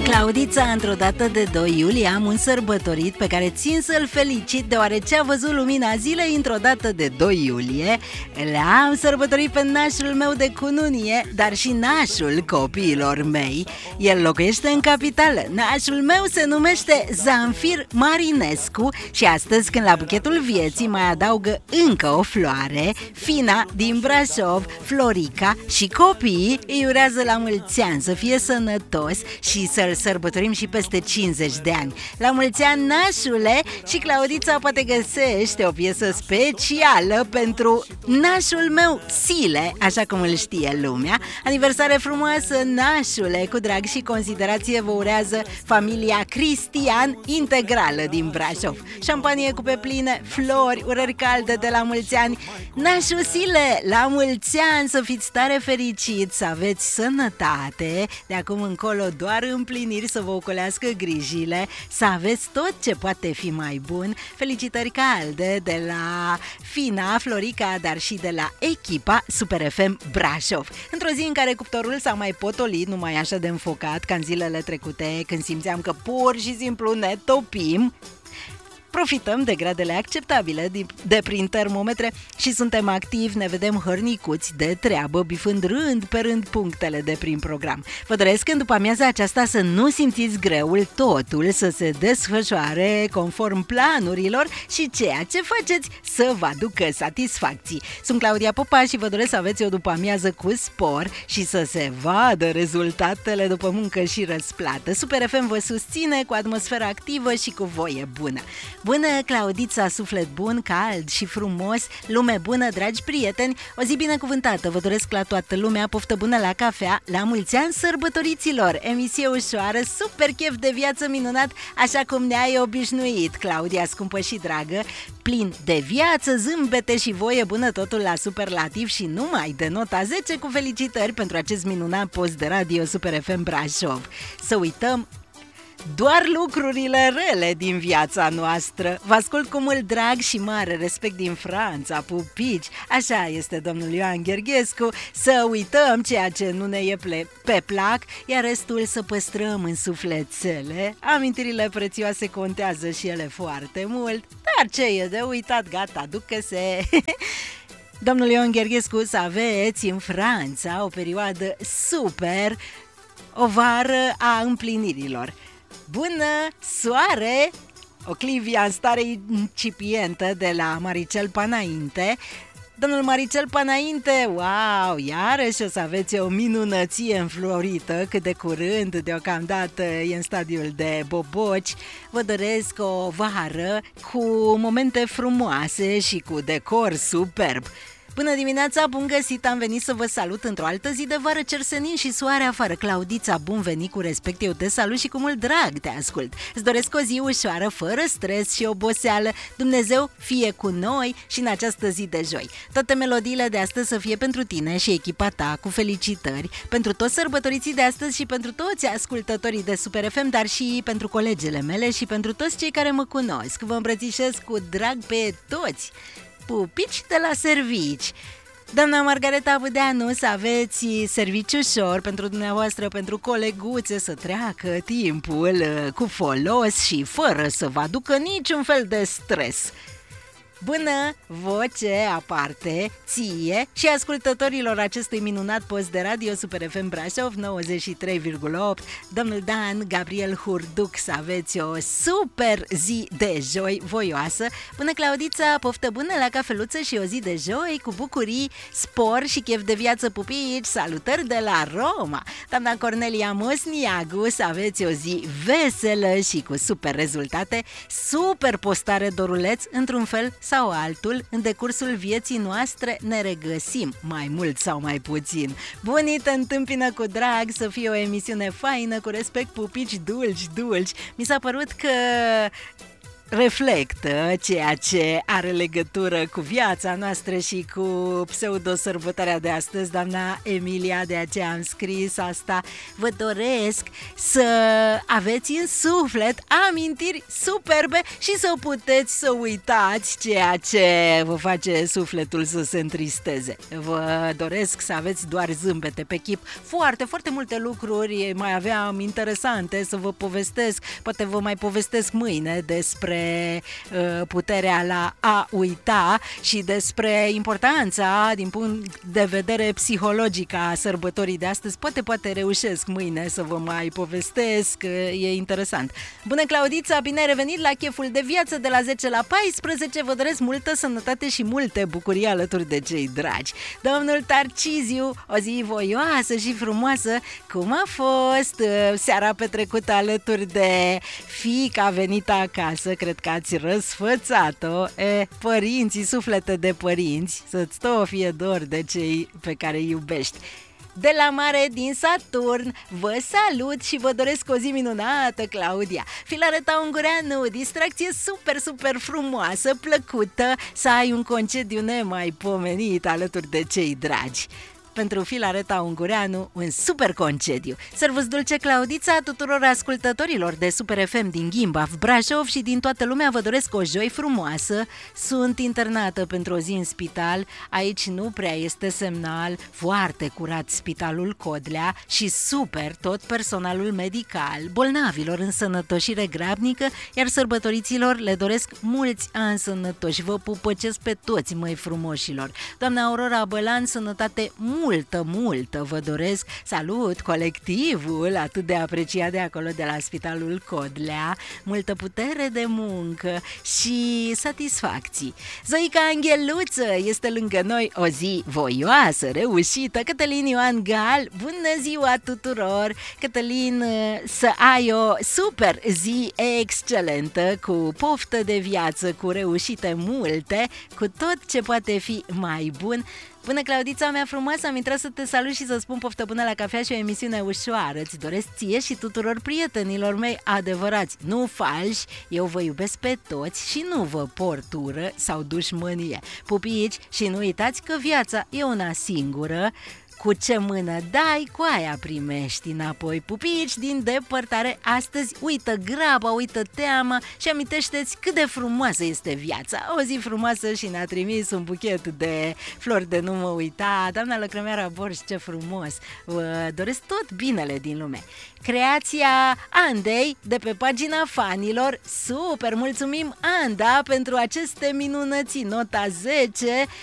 Claudița, într-o dată de 2 iulie am un sărbătorit pe care țin să-l felicit, deoarece a văzut lumina zilei într-o dată de 2 iulie. L-am sărbătorit pe nașul meu de cununie, dar și nașul copiilor mei. El locuiește în capitală. Nașul meu se numește Zanfir Marinescu și astăzi, când la buchetul vieții mai adaugă încă o floare, Fina din Brașov, Florica și copiii îi urează la mulți ani, să fie sănătos și să-l sărbătorim și peste 50 de ani. La mulți ani, nașule! Și Claudița poate găsește o piesă specială pentru nașul meu, Sile, așa cum îl știe lumea. Aniversare frumoasă, nașule! Cu drag și considerație vă urează familia Cristian Integrală din Brașov. Șampanie cu pe pline, flori, urări calde de la mulți ani. Nașul Sile, la mulți ani, să fiți tare fericiți, să aveți sănătate, de acum încolo doar împliniri, să vă ocolească grijile, să aveți tot ce poate fi mai bun. Felicitări calde de la Fina, Florica, dar și de la echipa Super FM Brașov. Într-o zi în care cuptorul s-a mai potolit, nu mai așa de înfocat ca în zilele trecute, când simțeam că pur și simplu ne topim, profităm de gradele acceptabile de prin termometre și suntem activi, ne vedem hărnicuți de treabă, bifând rând pe rând punctele de prin program. Vă doresc în după amiaza aceasta să nu simțiți greul, totul să se desfășoare conform planurilor și ceea ce faceți să vă aducă satisfacții. Sunt Claudia Popa și vă doresc să aveți o după amiază cu spor și să se vadă rezultatele după muncă și răsplată. Super FM vă susține cu atmosferă activă și cu voie bună. Bună, Claudița, suflet bun, cald și frumos, lume bună, dragi prieteni, o zi binecuvântată, vă doresc la toată lumea, poftă bună la cafea, la mulți ani sărbătoriților, emisie ușoară, super chef de viață minunat, așa cum ne-ai obișnuit, Claudia, scumpă și dragă, plin de viață, zâmbete și voie bună, totul la superlativ și numai de nota 10 cu felicitări pentru acest minunat post de radio Super FM Brașov. Să uităm doar lucrurile rele din viața noastră. Vă ascult cu mult drag și mare respect din Franța, pupici. Așa este, domnul Ioan Gherghescu. Să uităm ceea ce nu ne e pe plac, iar restul să păstrăm în sufletele. Amintirile prețioase contează și ele foarte mult, dar ce e de uitat, gata, ducă-se. Domnul Ioan Gherghescu, să aveți în Franța o perioadă super, o vară a împlinirilor. Bună, soare! Oclivia în stare incipientă de la Maricel Panainte. Domnul Maricel Panainte, wow, iarăși o să aveți o minunăție înflorită, cât de curând, deocamdată e în stadiul de boboci. Vă doresc o vară cu momente frumoase și cu decor superb. Bună dimineața, bun găsit, am venit să vă salut într-o altă zi de vară, cer senin și soare afară. Claudița, bun venit, cu respect, eu te salut și cu mult drag te ascult. Îți doresc o zi ușoară, fără stres și oboseală. Dumnezeu fie cu noi și în această zi de joi. Toate melodiile de astăzi să fie pentru tine și echipa ta, cu felicitări, pentru toți sărbătoriții de astăzi și pentru toți ascultătorii de Super FM, dar și pentru colegele mele și pentru toți cei care mă cunosc. Vă îmbrățișez cu drag pe toți. Pupici de la servici. Doamna Margareta Budeanu, să aveți serviciu ușor pentru dumneavoastră, pentru coleguțe, să treacă timpul cu folos și fără să vă aducă niciun fel de stres. Bună voce aparte ție și ascultătorilor acestui minunat post de radio Super FM Brașov 93,8. Domnul Dan Gabriel Hurduc, să aveți o super zi de joi voioasă. Bună, Claudița, poftă bună la cafeluță și o zi de joi cu bucurii, spor și chef de viață, pupici. Salutări de la Roma. Doamna Cornelia Mosniagu, să aveți o zi veselă și cu super rezultate. Super postare, Doruleț, într-un fel sau altul, în decursul vieții noastre ne regăsim, mai mult sau mai puțin. Bunii te întâmpină cu drag, să fie o emisiune faină, cu respect, pupici dulci. Mi s-a părut că reflectă ceea ce are legătură cu viața noastră și cu pseudo-sărbătoarea de astăzi, doamna Emilia, de aceea am scris asta. Vă doresc să aveți în suflet amintiri superbe și să puteți să uitați ceea ce vă face sufletul să se întristeze. Vă doresc să aveți doar zâmbete pe chip. Foarte, foarte multe lucruri mai aveam interesante să vă povestesc. Poate vă mai povestesc mâine despre puterea la a uita și despre importanța din punct de vedere psihologic a sărbătorii de astăzi. Poate reușesc mâine să vă mai povestesc, e interesant. Bună, Claudița, bine ai revenit la Cheful de Viață de la 10 la 14. Vă doresc multă sănătate și multe bucurii alături de cei dragi. Domnul Tarciziu, o zi voioasă și frumoasă. Cum a fost seara petrecută alături de fiica venită acasă? Cred că ați răsfățat-o. Părinții, suflete de părinți, să-ți tot fie dor de cei pe care îi iubești. De la mare din Saturn, vă salut și vă doresc o zi minunată, Claudia. Filareta Ungureanu, distracție super, super frumoasă, plăcută, să ai un concediu nemaipomenit alături de cei dragi. Pentru Filareta Ungureanu, un super concediu. Servus dulce, Claudița, tuturor ascultătorilor de Super FM din Ghimbaf, Brașov și din toată lumea vă doresc o joi frumoasă. Sunt internată pentru o zi în spital. Aici nu prea este semnal. Foarte curat Spitalul Codlea și super tot personalul medical. Bolnavilor în sănătoșire grabnică, iar sărbătoriților le doresc mulți ani sănătoși. Vă pupăcesc pe toți, măi frumoșilor. Doamna Aurora Bălan, sănătate multă vă doresc. Salut colectivul atât de apreciat de acolo, de la Spitalul Codlea. Multă putere de muncă și satisfacții. Zoica Angheluță este lângă noi, o zi voioasă, reușită. Cătălin Ioan Gal, bună ziua tuturor. Cătălin, să ai o super zi excelentă, cu poftă de viață, cu reușite multe, cu tot ce poate fi mai bun. Bună, Claudița mea frumoasă, am intrat să te salut și să spun poftă bună la cafea și o emisiune ușoară. Îți doresc ție și tuturor prietenilor mei adevărați, nu falși. Eu vă iubesc pe toți și nu vă port ură sau dușmănie. Pupici și nu uitați că viața e una singură. Cu ce mână dai, cu aia primești înapoi. Pupici din depărtare, astăzi uită graba, uită teama și amintește-ți cât de frumoasă este viața. O zi frumoasă și ne-a trimis un buchet de flori de nu mă uita. Doamna Lăcrămeara Borș, ce frumos! Vă doresc tot binele din lume. Creația Andei de pe pagina fanilor. Super, mulțumim, Anda, pentru aceste minunății. Nota 10